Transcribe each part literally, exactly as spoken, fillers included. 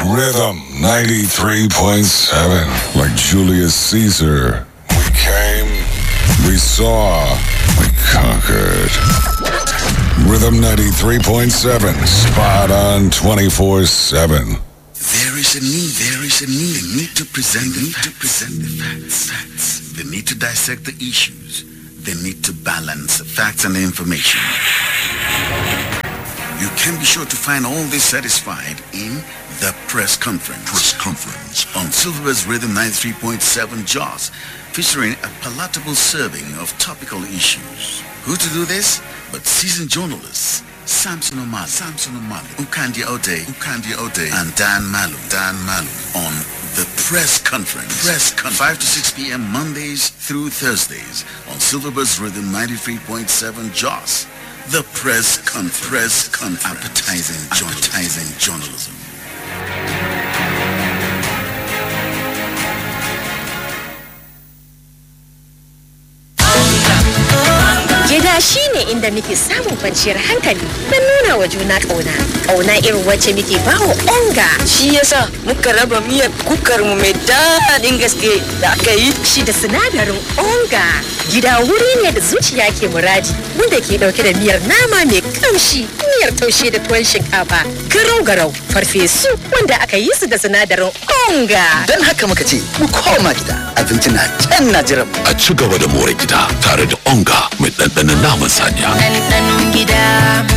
Rhythm ninety-three point seven. Like Julius Caesar, we came, we saw, we conquered. Rhythm ninety-three point seven. Spot on twenty-four seven. There is a need, there is a need, the need to present the, need to present the facts, facts, the need to dissect the issues, the need to balance the facts and the information. You can be sure to find all this satisfied in the press conference. Press conference. On Silverbird's Rhythm ninety-three point seven Jaws, featuring a palatable serving of topical issues. Who to do this? But seasoned journalists Samson Omale, Samson Omale, Ukandi Ode, Ukandi Ode, and Dan Malum, Dan Malum on the press conference. Press conference. five to six p.m. Mondays through Thursdays on Silverbird's Rhythm ninety-three point seven Jaws. The press conference. Press conference. Appetizing journalism. Appetizing journalism. Gida shi ne inda muke samun kwanciyar hankali don nuna wa juna ƙauna. Ƙauna irin wacce muke bawa onga. Shi yasa muka raba miyar kukar mu mai daɗin gaske da aka yi. Shi da sinadarin onga. Gida wuri ne da zuciya ke muradi, wanda ke ɗauke da miyar nama mai ƙamshi, miyar taushe da tuwon shinkafa, garau-garau, farfesu wanda aka yi su da sinadarin onga. Don haka muka ce mu koma gida, abinci na can na jiran. A ci gaba da more gida tare da onga mai ɗanɗanon naman saniya. Ɗanɗanon gida.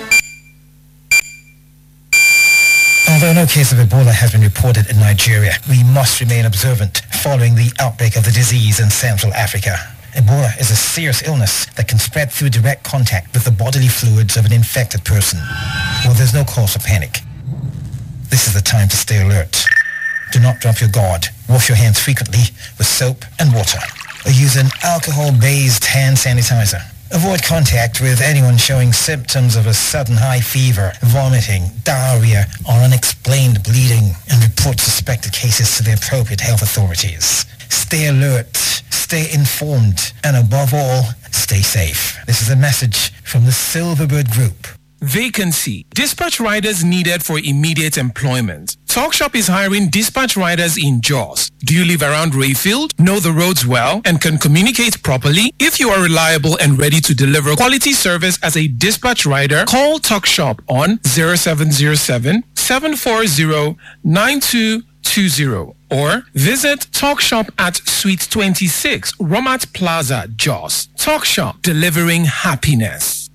Although no case of Ebola has been reported in Nigeria, we must remain observant following the outbreak of the disease in Central Africa. Ebola is a serious illness that can spread through direct contact with the bodily fluids of an infected person. Well, there's no cause for panic. This is the time to stay alert. Do not drop your guard. Wash your hands frequently with soap and water, or use an alcohol-based hand sanitizer. Avoid contact with anyone showing symptoms of a sudden high fever, vomiting, diarrhea, or unexplained bleeding, and report suspected cases to the appropriate health authorities. Stay alert, stay informed, and above all, stay safe. This is a message from the Silverbird Group. Vacancy. Dispatch riders needed for immediate employment. Talkshop is hiring dispatch riders in Jos. Do you live around Rayfield, know the roads well, and can communicate properly? If you are reliable and ready to deliver quality service as a dispatch rider, call Talkshop on zero seven zero seven, seven four zero, nine two two zero or visit Talkshop at Suite twenty-six, Romat Plaza, Jos. Talkshop, delivering happiness.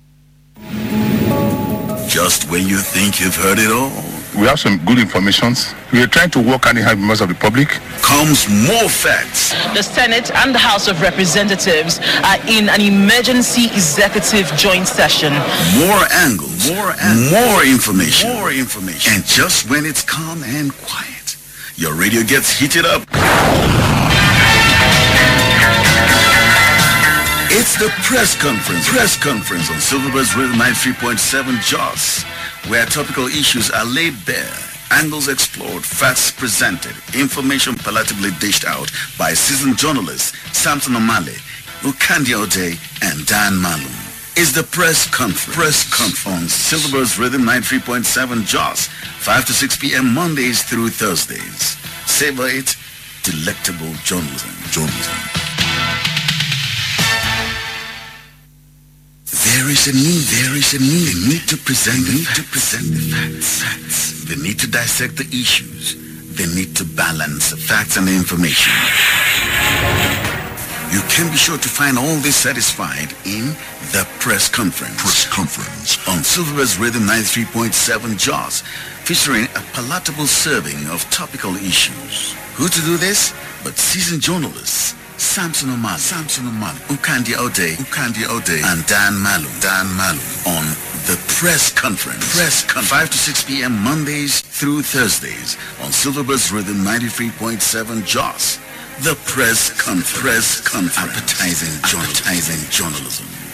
Just when you think you've heard it all, We have some good informations. We are trying to work hand in hand with members of the public. Comes more facts. The Senate and the House of Representatives are in an emergency executive joint session. More angles, more angles, more information, more information. And just when it's calm and quiet, your radio gets heated up. It's the press conference. Press conference on Silverbird's Rhythm ninety-three point seven Jaws, where topical issues are laid bare, angles explored, facts presented, information palatably dished out by seasoned journalists Samson Omale, Ukandi Ode, and Dan Malum. It's the press conference. Press conference on Silverbird's Rhythm ninety-three point seven Jaws, five to six p.m. Mondays through Thursdays. Savor it, delectable journalism. Journalism. There is a need, there is a need, the need to present the, need to present the facts, facts, the need to dissect the issues, the need to balance the facts and the information. You can be sure to find all this satisfied in the press conference. Press conference. On Silverbird's Rhythm ninety-three point seven Jaws, featuring a palatable serving of topical issues. Who to do this? But seasoned journalists Samson Omale, Samson Omale, Ukandi Ode, Ukandi Ode, and Dan Malum, Dan Malum on the press conference. Press conference. five to six p.m. Mondays through Thursdays on Silverbird's Rhythm ninety-three point seven Jaws. The press conference. Press conference. Appetizing, appetizing journalism.